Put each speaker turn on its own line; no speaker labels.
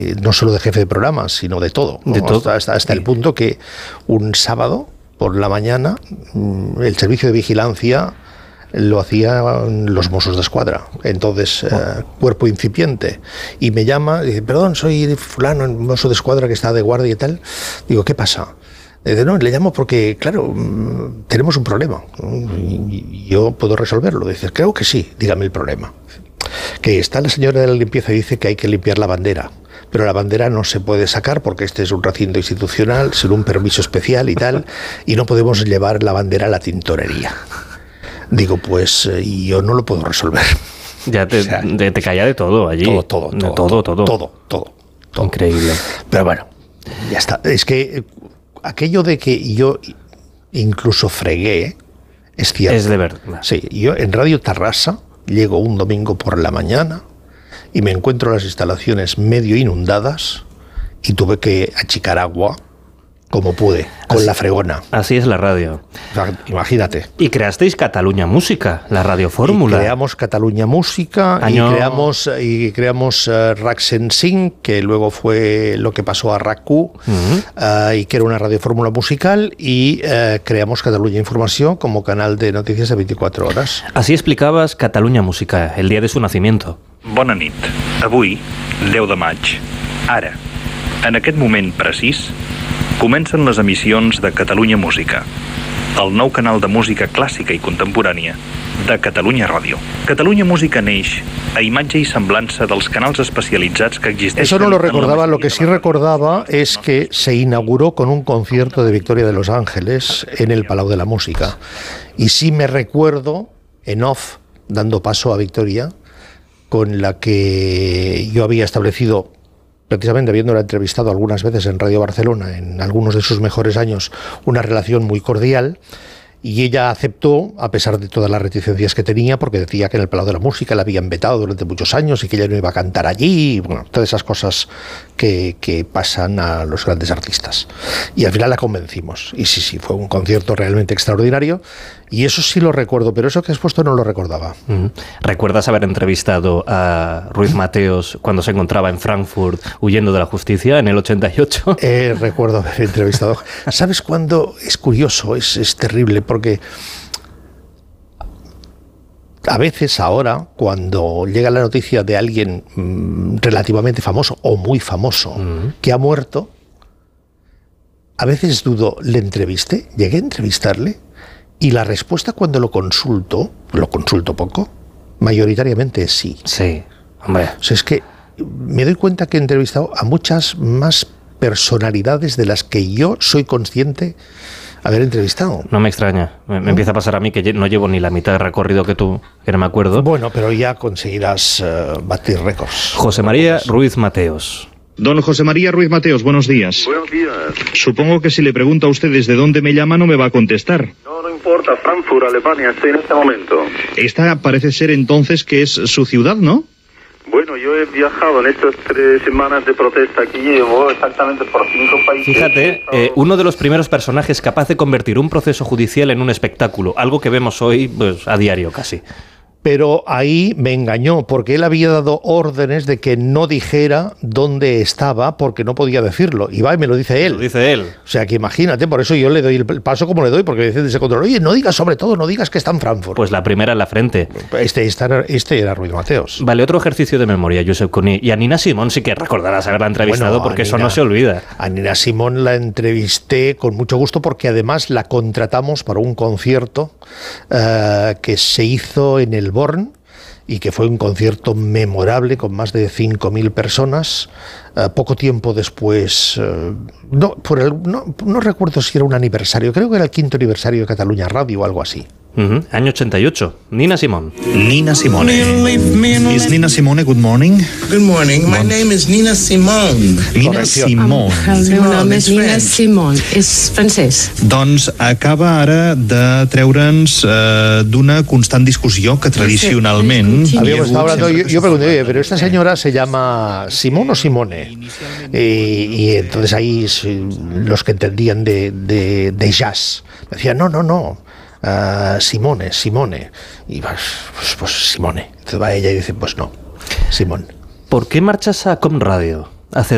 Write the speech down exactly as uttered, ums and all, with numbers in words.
no solo de jefe de programa, sino de todo, ¿no?
De todo.
Hasta, hasta, hasta el punto que un sábado por la mañana el servicio de vigilancia lo hacían los Mossos de Escuadra, entonces oh. eh, cuerpo incipiente, y me llama y dice, perdón, soy fulano, el Mosso de Escuadra que está de guardia y tal. Digo, ¿qué pasa? Dice, no, le llamo porque, claro, tenemos un problema y yo puedo resolverlo. Dice, creo que sí, dígame el problema. Que está la señora de la limpieza y dice que hay que limpiar la bandera, pero la bandera no se puede sacar porque este es un recinto institucional sin un permiso especial y tal, y no podemos llevar la bandera a la tintorería. Digo, pues eh, yo no lo puedo resolver.
Ya te, o sea, te, te caía de todo allí.
Todo, todo, todo.
De todo, todo.
Todo, todo, todo.
Increíble.
Pero bueno, ya está. Es que aquello de que yo incluso fregué, es cierto.
Es de verdad.
Sí, yo en Radio Tarrasa llego un domingo por la mañana y me encuentro las instalaciones medio inundadas y tuve que achicar agua como pude, con
así,
la fregona.
Así es la radio.
O sea, imagínate.
Y creasteis Catalunya Música, la Radio Fórmula.
Y creamos Catalunya Música, Año... y creamos, y creamos uh, RAC cent cinc, que luego fue lo que pasó a RAC Q, uh-huh. uh, y que era una Radio Fórmula musical, y uh, creamos Catalunya Informació como canal de noticias de veinticuatro horas.
Así explicabas Catalunya Música, el día de su nacimiento.
Bona nit. Avui, deu de maig. Ara, en aquest moment precís, comencen les emissions de Catalunya Música, el nou canal de música clàssica i contemporània de Catalunya Ràdio. Catalunya Música neix a imatge i semblança dels canals especialitzats que existeixen.
Eso no lo recordaba, lo que sí recordaba es que se inauguró con un concierto de Victoria de Los Ángeles en el Palau de la Música. Y sí me recuerdo, en off, dando paso a Victoria, con la que yo había establecido, precisamente habiéndola entrevistado algunas veces en Radio Barcelona, en algunos de sus mejores años, una relación muy cordial, y ella aceptó, a pesar de todas las reticencias que tenía, porque decía que en el Palau de la Música la habían vetado durante muchos años y que ella no iba a cantar allí, y bueno, todas esas cosas que, que pasan a los grandes artistas. Y al final la convencimos, y sí, sí, fue un concierto realmente extraordinario, y eso sí lo recuerdo, pero eso que has puesto no lo recordaba.
Mm-hmm. ¿Recuerdas haber entrevistado a Ruiz Mateos cuando se encontraba en Frankfurt huyendo de la justicia en el ochenta y ocho?
Eh, recuerdo haber entrevistado. ¿Sabes cuándo? Es curioso, es, es terrible, porque a veces ahora, cuando llega la noticia de alguien mmm, relativamente famoso o muy famoso mm. que ha muerto, a veces dudo, ¿le entrevisté? ¿Llegué a entrevistarle? Y la respuesta cuando lo consulto, lo consulto poco, mayoritariamente es sí.
Sí, hombre.
O sea, es que me doy cuenta que he entrevistado a muchas más personalidades de las que yo soy consciente haber entrevistado.
No me extraña. Me, me ¿no? empieza a pasar a mí que no llevo ni la mitad de recorrido que tú, que no me acuerdo.
Bueno, pero ya conseguirás uh, batir récords.
José María Ruiz Mateos.
Don José María Ruiz Mateos, buenos días.
Buenos días.
Supongo que si le pregunto a usted desde dónde me llama no me va a contestar.
No, no importa, Frankfurt, Alemania, estoy en este momento.
Esta parece ser entonces que es su ciudad, ¿no?
Bueno, yo he viajado en estas tres semanas de protesta aquí, llevo exactamente por cinco países.
Fíjate, eh, uno de los primeros personajes capaz de convertir un proceso judicial en un espectáculo, algo que vemos hoy pues, a diario casi.
Pero ahí me engañó, porque él había dado órdenes de que no dijera dónde estaba, porque no podía decirlo. Y va y me lo dice él.
Lo dice él.
O sea, que imagínate, por eso yo le doy el paso como le doy, porque dice desde control, oye, no digas sobre todo, no digas que está en Frankfurt.
Pues la primera en la frente.
Este, este, este era Ruiz Mateos.
Vale, otro ejercicio de memoria, Josep Cuní. Y a Nina Simón sí que recordarás haberla entrevistado, bueno, porque Nina, eso no se olvida.
A Nina Simón la entrevisté con mucho gusto, porque además la contratamos para un concierto uh, que se hizo en el Born, y que fue un concierto memorable con más de cinco mil personas. Uh, poco tiempo después, uh, no, por el, no, no recuerdo si era un aniversario, creo que era el quinto aniversario de Catalunya Radio o algo así.
Uh-huh. Año ochenta y ocho. Nina Simón.
Nina Simone. Is Nina Simone, good morning?
Good morning. My name is Nina Simone.
Nina Simone.
El meu nom és Nina Simone. És francès.
Doncs acaba ara de treure'ns uh, d'una constant discussió que tradicionalment...
Habíamos estado hablando, yo, yo pregunté, oye, pero esta señora se llama Simón o Simone. Y, y entonces ahí los que entendían de, de, de jazz me decían, no, no, no. Uh, Simone, Simone. Y pues, pues, pues Simone. Entonces va ella y dice, pues no, Simón.
¿Por qué marchas a Com Radio? A hacer